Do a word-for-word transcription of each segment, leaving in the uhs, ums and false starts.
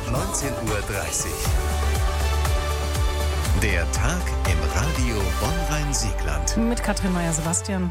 neunzehn Uhr dreißig. Der Tag im Radio Bonn-Rhein-Siegland. Mit Katrin Meyer-Sebastian.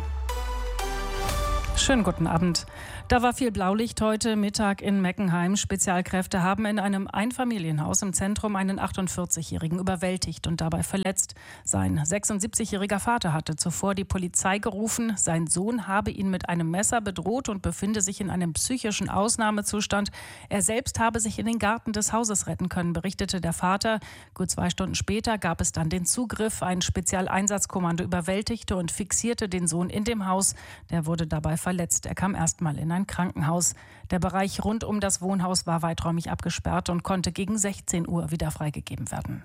Schönen guten Abend. Da war viel Blaulicht heute Mittag in Meckenheim. Spezialkräfte haben in einem Einfamilienhaus im Zentrum einen achtundvierzigjährigen überwältigt und dabei verletzt. Sein sechsundsiebzigjähriger Vater hatte zuvor die Polizei gerufen. Sein Sohn habe ihn mit einem Messer bedroht und befinde sich in einem psychischen Ausnahmezustand. Er selbst habe sich in den Garten des Hauses retten können, berichtete der Vater. Gut zwei Stunden später gab es dann den Zugriff. Ein Spezialeinsatzkommando überwältigte und fixierte den Sohn in dem Haus. Der wurde dabei verletzt. Er kam erstmal in ein Krankenhaus. Der Bereich rund um das Wohnhaus war weiträumig abgesperrt und konnte gegen sechzehn Uhr wieder freigegeben werden.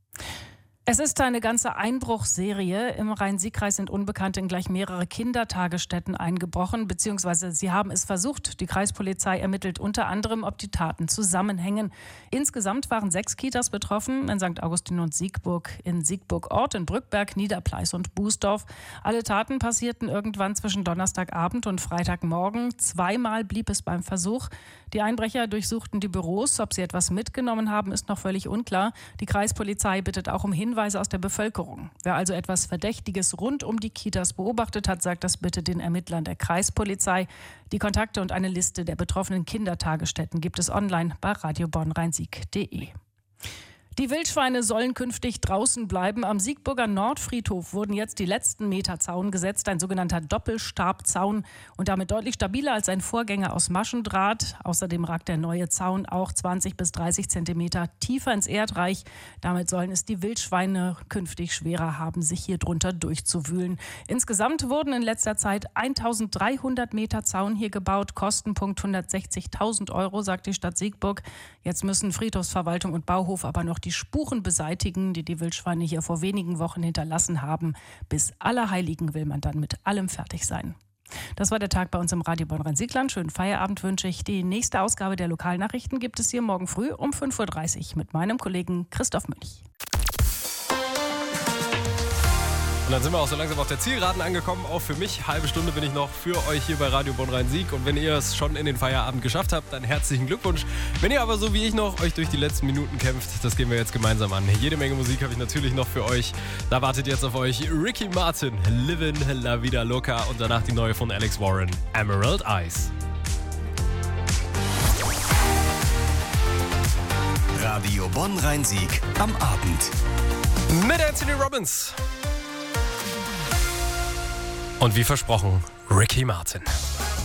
Es ist eine ganze Einbruchserie. Im Rhein-Sieg-Kreis sind Unbekannte in gleich mehrere Kindertagesstätten eingebrochen, beziehungsweise sie haben es versucht. Die Kreispolizei ermittelt unter anderem, ob die Taten zusammenhängen. Insgesamt waren sechs Kitas betroffen, in Sankt Augustin und Siegburg, in Siegburg-Ort, in Brückberg, Niederpleis und Bußdorf. Alle Taten passierten irgendwann zwischen Donnerstagabend und Freitagmorgen. Zweimal blieb es beim Versuch. Die Einbrecher durchsuchten die Büros. Ob sie etwas mitgenommen haben, ist noch völlig unklar. Die Kreispolizei bittet auch um Hinweise aus der Bevölkerung. Wer also etwas Verdächtiges rund um die Kitas beobachtet hat, sagt das bitte den Ermittlern der Kreispolizei. Die Kontakte und eine Liste der betroffenen Kindertagesstätten gibt es online bei radio bonn rhein-sieg punkt de. Die Wildschweine sollen künftig draußen bleiben. Am Siegburger Nordfriedhof wurden jetzt die letzten Meter Zaun gesetzt, ein sogenannter Doppelstabzaun und damit deutlich stabiler als sein Vorgänger aus Maschendraht. Außerdem ragt der neue Zaun auch zwanzig bis dreißig Zentimeter tiefer ins Erdreich. Damit sollen es die Wildschweine künftig schwerer haben, sich hier drunter durchzuwühlen. Insgesamt wurden in letzter Zeit eintausenddreihundert Meter Zaun hier gebaut. Kostenpunkt hundertsechzigtausend Euro, sagt die Stadt Siegburg. Jetzt müssen Friedhofsverwaltung und Bauhof aber noch die Spuren beseitigen, die die Wildschweine hier vor wenigen Wochen hinterlassen haben. Bis Allerheiligen will man dann mit allem fertig sein. Das war der Tag bei uns im Radio Bonn-Rhein-Siegland. Schönen Feierabend wünsche ich. Die nächste Ausgabe der Lokalnachrichten gibt es hier morgen früh um fünf Uhr dreißig mit meinem Kollegen Christoph Münch. Und dann sind wir auch so langsam auf der Zielgeraden angekommen. Auch für mich. Halbe Stunde bin ich noch für euch hier bei Radio Bonn-Rhein-Sieg. Und wenn ihr es schon in den Feierabend geschafft habt, dann herzlichen Glückwunsch. Wenn ihr aber so wie ich noch euch durch die letzten Minuten kämpft, das gehen wir jetzt gemeinsam an. Jede Menge Musik habe ich natürlich noch für euch. Da wartet jetzt auf euch Ricky Martin, Livin' La Vida Loca und danach die neue von Alex Warren, Emerald Eyes. Radio Bonn-Rhein-Sieg am Abend. Mit Anthony Robbins. Und wie versprochen, Ricky Martin.